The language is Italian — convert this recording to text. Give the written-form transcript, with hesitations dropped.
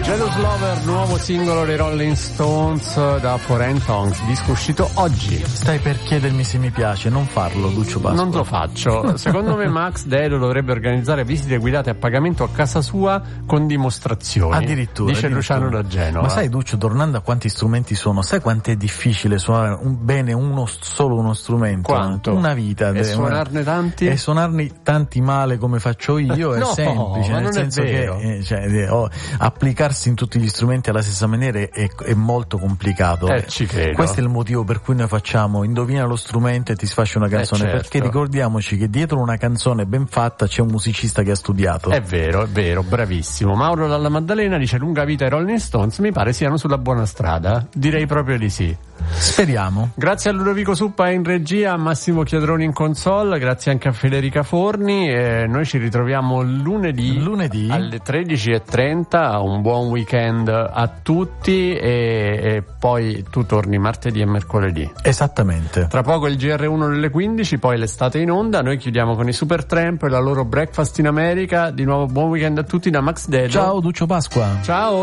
Jealous Lover, nuovo singolo dei Rolling Stones da Foreign Tongues, disco uscito oggi. Stai per chiedermi se mi piace, non farlo, Duccio Pasqua. Non lo faccio. Secondo me Max Delo dovrebbe organizzare visite guidate a pagamento a casa sua con dimostrazioni. Addirittura. Dice Luciano da Genova. Ma sai, Duccio, tornando a quanti strumenti sono, sai quanto è difficile suonare bene solo uno strumento? Quanto? Una vita. E suonarne tanti? E suonarne tanti male come faccio io è no, semplice, ma nel non senso è vero. che applicarsi in tutti gli strumenti alla stessa maniera è molto complicato. Ci credo. Questo è il motivo per cui noi facciamo indovina lo strumento e ti sfascia una canzone, certo. Perché ricordiamoci che dietro una canzone ben fatta c'è un musicista che ha studiato. È vero, bravissimo. Mauro dalla Maddalena dice: lunga vita ai Rolling Stones, mi pare siano sulla buona strada. Direi proprio di sì. Speriamo. Grazie a Ludovico Suppa in regia, a Massimo Chiadroni in console, grazie anche a Federica Forni, e noi ci ritroviamo lunedì alle 13:30. Un buon weekend a tutti e poi tu torni martedì e mercoledì. Esattamente. Tra poco il GR1 delle 15, poi l'estate in onda. Noi chiudiamo con i Supertramp e la loro Breakfast in America. Di nuovo buon weekend a tutti da Max Dedo. Ciao Duccio Pasqua. Ciao.